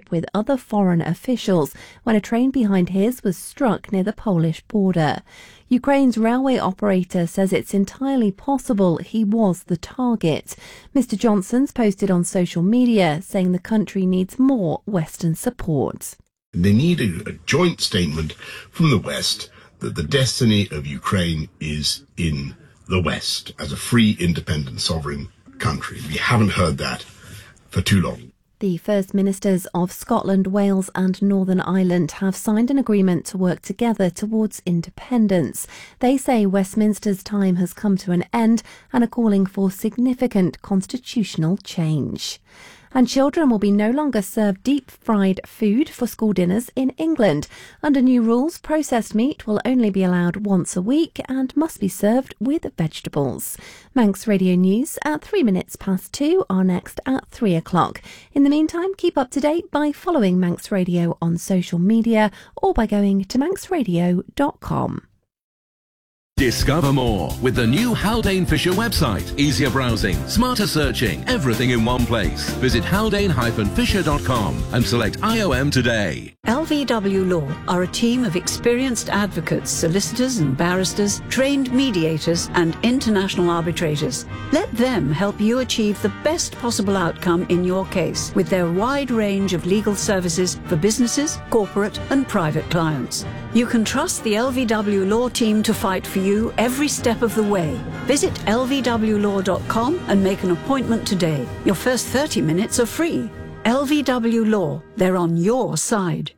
relationship with other foreign officials when a train behind his was struck near the Polish border. Ukraine's railway operator says it's entirely possible he was the target. Mr. Johnson's posted on social media saying the country needs more Western support. They need a joint statement from the West that the destiny of Ukraine is in the West as a free, independent, sovereign country. We haven't heard that for too long. The First Ministers of Scotland, Wales and Northern Ireland have signed an agreement to work together towards independence. They say Westminster's time has come to an end and are calling for significant constitutional change. And children will be no longer served deep-fried food for school dinners in England. Under new rules, processed meat will only be allowed once a week and must be served with vegetables. Manx Radio News at 2 are next at 3 o'clock. In the meantime, keep up to date by following Manx Radio on social media or by going to manxradio.com. Discover more with the new Haldane Fisher website. Easier browsing, smarter searching, everything in one place. Visit haldane-fisher.com and select IOM today. LVW Law are a team of experienced advocates, solicitors and barristers, trained mediators and international arbitrators. Let them help you achieve the best possible outcome in your case with their wide range of legal services for businesses, corporate and private clients. You can trust the LVW Law team to fight for you every step of the way. Visit lvwlaw.com and make an appointment today. Your first 30 minutes are free. LVW Law, they're on your side.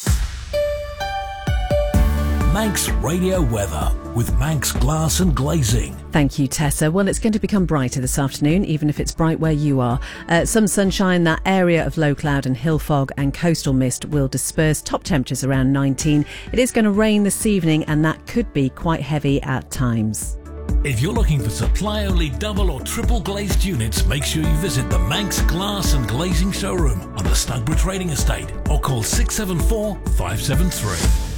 Manx Radio Weather with Manx Glass and Glazing. Thank you, Tessa. Well, it's going to become brighter this afternoon, even if it's bright where you are. Some sunshine, that area of low cloud and hill fog and coastal mist will disperse. Top temperatures around 19. It is going to rain this evening and that could be quite heavy at times. If you're looking for supply-only double or triple glazed units, make sure you visit the Manx Glass and Glazing showroom on the Snugborough Trading Estate or call 674 573.